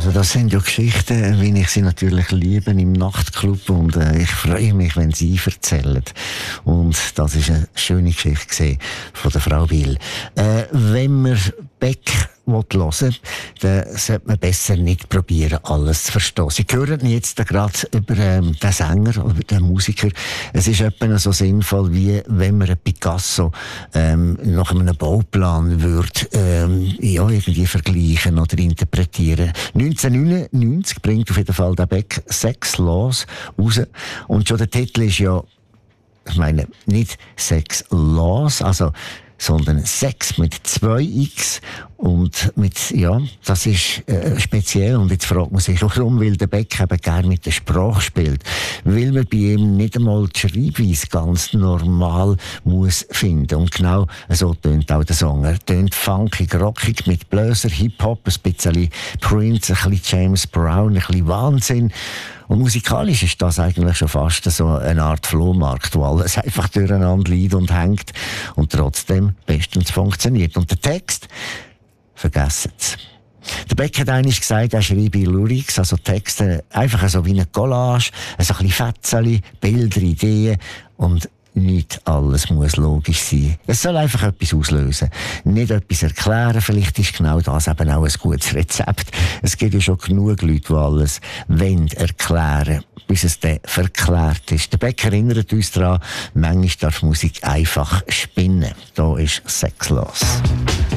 Also das sind ja Geschichten, wie ich sie natürlich liebe im Nachtclub, und ich freue mich, wenn sie erzählen. Und das ist eine schöne Geschichte von der Frau Will. Wenn man Beck hören will, dann sollte man besser nicht probieren, alles zu verstehen. Sie hören jetzt gerade über den Sänger, über den Musiker. Es ist etwa so sinnvoll, wie wenn man einen Picasso nach einem Bauplan würde irgendwie vergleichen oder interpretieren. 1999 bringt auf jeden Fall der Beck Sex Laws raus. Und schon der Titel ist ja, ich meine, nicht Sex Laws, sondern Sex mit 2x. Und das ist speziell. Und jetzt fragt man sich, warum will der Beck eben gerne mit der Sprache spielt. Weil man bei ihm nicht einmal die Schreibweise ganz normal muss finden. Und genau so tönt auch der Song. Er tönt funkig, rockig, mit Bläser, Hip-Hop, ein bisschen Prince, ein bisschen James Brown, ein bisschen Wahnsinn. Und musikalisch ist das eigentlich schon fast so eine Art Flohmarkt, wo alles einfach durcheinander liegt und hängt und trotzdem bestens funktioniert. Und der Text, vergessen es. Der Beck hat einmal gesagt, er schreibe Lyrics, also Texte, einfach so wie eine Collage, so ein bisschen Fetzeli, Bilder, Ideen, und nicht alles muss logisch sein. Es soll einfach etwas auslösen. Nicht etwas erklären. Vielleicht ist genau das eben auch ein gutes Rezept. Es gibt ja schon genug Leute, die alles erklären, bis es dann verklärt ist. Der Beck erinnert uns daran, manchmal darf Musik einfach spinnen. Da ist Sex los.